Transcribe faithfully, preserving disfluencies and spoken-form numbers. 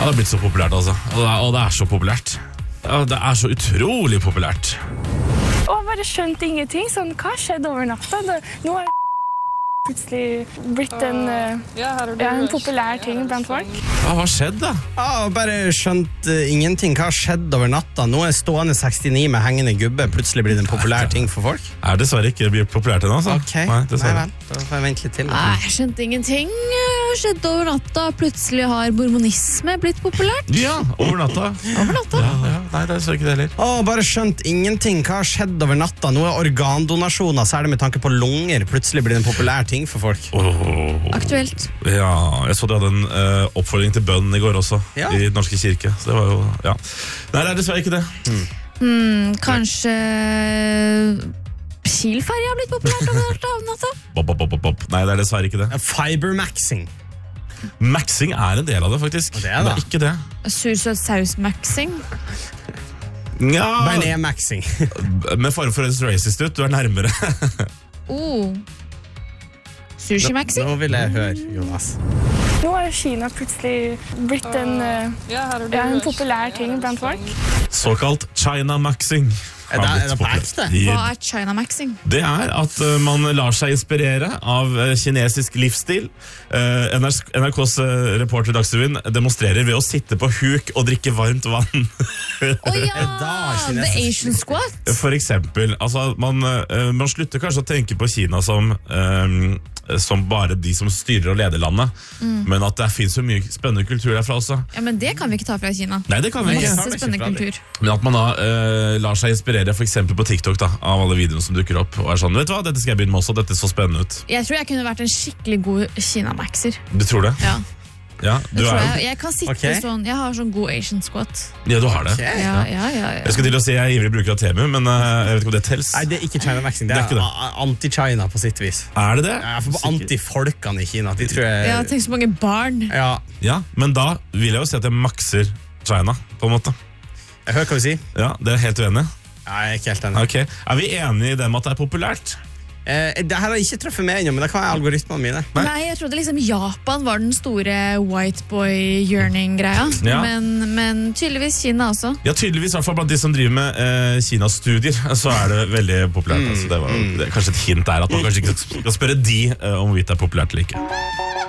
det har blitt så populært, altså. Og det er, og det er så populært. Ja, det er så utrolig populært. Og bare skjønte ingenting. Sånn, hva skjedde over natta? Det, nå har plutselig blitt en, uh, ja, en populær ting blant folk. Hva har skjedd da? Ja, bare skjønt uh, ingenting. Hva har skjedd over natta? Nå er stående sekstini med hengende gubbe plutselig blitt en populær ting for folk. Er dessverre ikke blitt populært ennå, altså. Ok, Nei, Nei vel, da får jeg vente litt til. Nei, jeg skjønte ingenting. Skjedde over natta. Plutselig har mormonisme blitt populært. Ja, over natta. Over natta. Ja, ja. Nei, det er så ikke det heller. Å, bare skjønt ingenting. Hva har skjedd over natta? Nå er organdonasjoner, særlig med tanke på lunger, plutselig blitt en populær ting for folk. Oh. Aktuelt. Ja, jeg så de hadde en uh, oppfordring til bønn i går også, ja. I Den norske kirke. Så det var jo, ja. Nei, det er dessverre ikke det. Mm. Hmm, kanskje Kiel-ferja har blitt populært over natta? Bob, bob, bob, bob. Nei, det er dessverre ikke det. Fibermaxing. Maxing er en del av det, faktisk. Det er, det er ikke det. Sursøt saus-maxing. Ja. Bearnés-maxing. Med fare for et racist ut, du er nærmere. oh. Sushi-maxing? Nå, nå vil jeg høre, Jonas. Nå har Kina plutselig blitt en, uh, ja, en populær ting blant folk. Såkalt China-maxing. Er det, er det på ekte? Hva er China-maxing? Det er at uh, man lar seg inspirere av uh, kinesisk livsstil. Uh, N R K's uh, reporter Dagsrevyen demonstrerer ved å sitte på huk og drikke varmt vann. Å ja! The Asian squat? For eksempel. Altså, man, uh, man slutter kanskje å tenke på Kina som um, som bare de som styrer og leder landet, mm. men at det finnes jo mye spennende kultur derfra også. Ja, men det kan vi ikke ta fra Kina. Nei, det kan vi ikke. Masse spennende kultur. Men at man da uh, lar seg inspirere for eksempel på TikTok da, av alle videoene som dukker opp, og er sånn, vet du hva, dette skal jeg begynne med også, dette så spennende ut. Jeg tror jeg kunne vært en skikkelig god Kina-maxer. Du tror det? Ja. Ja, du det tror er... jeg. Jeg kan sitte okay. sånn, jeg har sånn god Asian squat. Ja, du har det. Okay. Ja, ja, ja, ja. Jeg skal til å si jeg er ivrig bruker av Temu, men uh, jeg vet ikke om det tels. Nei, det er ikke China-maxing, det, det er, er anti-China på sitt vis. Er det det? Ja, for anti-folkene i Kina, de tror jeg... Ja, tenk så mange barn. Ja. Ja, men da vil jeg jo si at jeg makser China, på en måte. Jeg hører hva du sier. Ja, det er helt uenig. Ja, jeg er ikke helt enig. Okay. Er vi enige i det med at det er populært? Eh, det her har ikke truffet meg ennå, men det kan være algoritmene mine. Nei, Nei jeg trodde liksom Japan var den store white boy yearning-greia. Ja. Men, men tydeligvis Kina også. Ja, tydeligvis, i hvert fall blant de som driver med eh, Kina-studier, så er det veldig populært. Mm, altså, det var, det er kanskje et hint der at man kanskje ikke skal spørre de eh, om hvorvidt det er populært eller ikke.